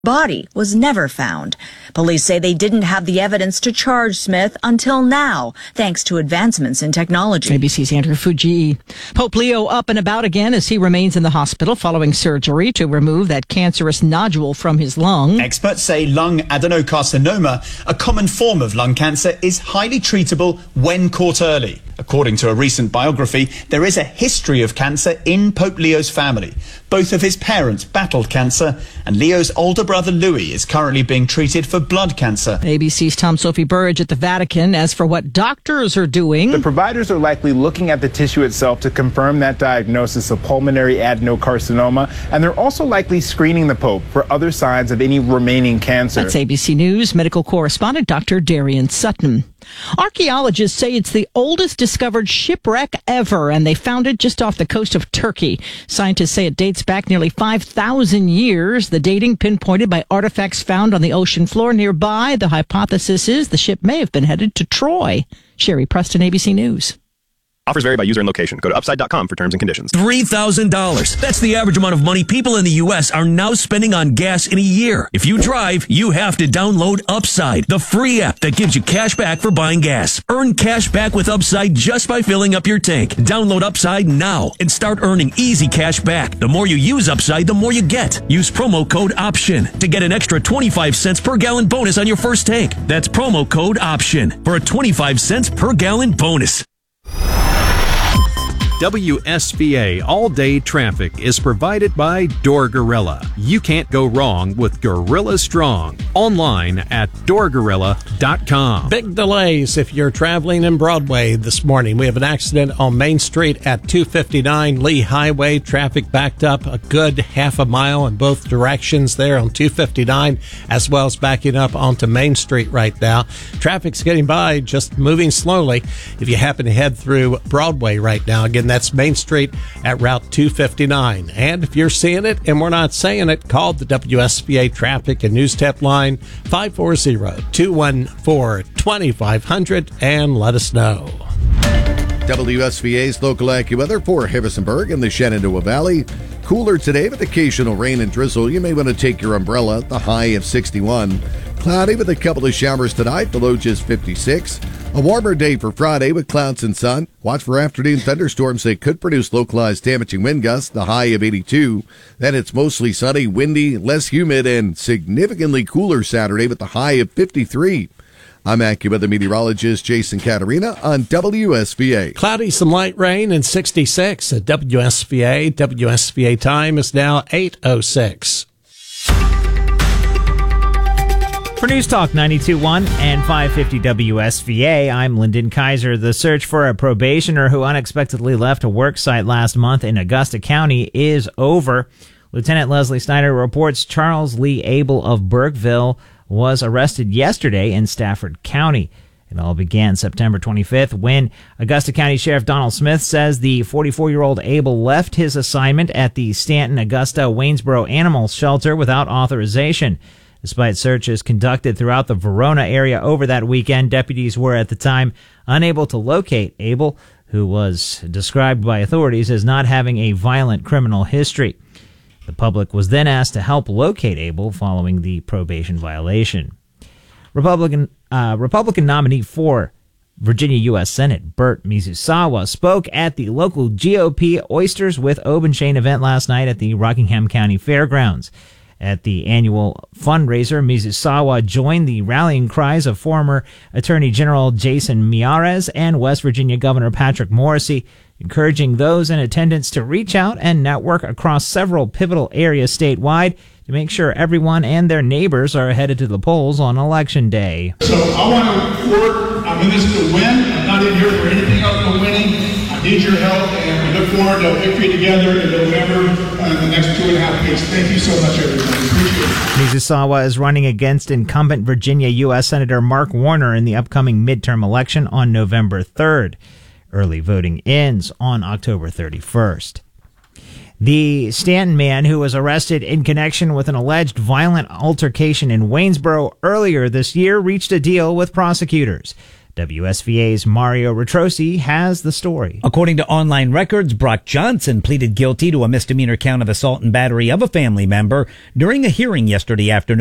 body was never found. Police say they didn't have the evidence to charge Smith until now, thanks to advancements in technology. ABC's Andrew Fujii. Pope Leo up and about again as he remains in the hospital following surgery to remove that cancerous nodule from his lung. Experts say lung adenocarcinoma, a common form of lung cancer, is highly treatable when caught early. According to a recent biography, there is a history of cancer in Pope Leo's family. Both of his parents battled cancer, and Leo's older brother Louis is currently being treated for blood cancer. ABC's Tom Sophie Burridge at the Vatican. As for what doctors are doing, the providers are likely looking at the tissue itself to confirm that diagnosis of pulmonary adenocarcinoma, and they're also likely screening the Pope for other signs of any remaining cancer. That's ABC News medical correspondent Dr. Darian Sutton. Archaeologists say it's the oldest discovered shipwreck ever, and they found it just off the coast of Turkey. Scientists say it dates back nearly 5,000 years. The dating pinpointed by artifacts found on the ocean floor nearby. The hypothesis is the ship may have been headed to Troy. Sherry Preston, ABC News. Offers vary by user and location. Go to upside.com for terms and conditions. $3,000. That's the average amount of money people in the U.S. are now spending on gas in a year. If you drive, you have to download Upside, the free app that gives you cash back for buying gas. Earn cash back with Upside just by filling up your tank. Download Upside now and start earning easy cash back. The more you use Upside, the more you get. Use promo code OPTION to get an extra 25 cents per gallon bonus on your first tank. That's promo code OPTION for a 25 cents per gallon bonus. WSVA All-Day Traffic is provided by Door Gorilla. You can't go wrong with Gorilla Strong. Online at doorgorilla.com. Big delays if you're traveling in Broadway this morning. We have an accident on Main Street at 259 Lee Highway. Traffic backed up a good half a mile in both directions there on 259, as well as backing up onto Main Street right now. Traffic's getting by, just moving slowly if you happen to head through Broadway right now. Again, that's Main Street at Route 259. And if you're seeing it and we're not saying it, call the WSVA Traffic and News Tip line 540-214-2500 and let us know. WSVA's local AccuWeather for Harrisonburg and the Shenandoah Valley. Cooler today with occasional rain and drizzle. You may want to take your umbrella. The high of 61. Cloudy with a couple of showers tonight. The low just 56. A warmer day for Friday with clouds and sun. Watch for afternoon thunderstorms that could produce localized damaging wind gusts. The high of 82. Then it's mostly sunny, windy, less humid, and significantly cooler Saturday with the high of 53. I'm AccuWeather meteorologist Jason Caterina on WSVA. Cloudy, some light rain, and 66 at WSVA. WSVA time is now 8:06. For News Talk 92.1 and 550 WSVA, I'm Lyndon Kaiser. The search for a probationer who unexpectedly left a work site last month in Augusta County is over. Lieutenant Leslie Snyder reports Charles Lee Abel of Burkeville was arrested yesterday in Stafford County. It all began September 25th when Augusta County Sheriff Donald Smith says the 44-year-old Abel left his assignment at the Stanton Augusta Waynesboro Animal Shelter without authorization. Despite searches conducted throughout the Verona area over that weekend, deputies were at the time unable to locate Abel, who was described by authorities as not having a violent criminal history. The public was then asked to help locate Abel following the probation violation. Republican nominee for Virginia U.S. Senate Burt Mizusawa spoke at the local GOP Oysters with Obenchain event last night at the Rockingham County Fairgrounds. At the annual fundraiser, Mizusawa joined the rallying cries of former Attorney General Jason Miyares and West Virginia Governor Patrick Morrisey, encouraging those in attendance to reach out and network across several pivotal areas statewide to make sure everyone and their neighbors are headed to the polls on Election Day. So I want to work. I'm in this to win. I'm not in here for anything else but winning. I need your help, and we look forward to victory together in November in the next 2.5 weeks. Thank you so much, everybody. Appreciate it. Mizusawa is running against incumbent Virginia U.S. Senator Mark Warner in the upcoming midterm election on November 3rd. Early voting ends on October 31st. The Stanton man who was arrested in connection with an alleged violent altercation in Waynesboro earlier this year reached a deal with prosecutors. WSVA's Mario Retrosi has the story. According to online records, Brock Johnson pleaded guilty to a misdemeanor count of assault and battery of a family member during a hearing yesterday afternoon.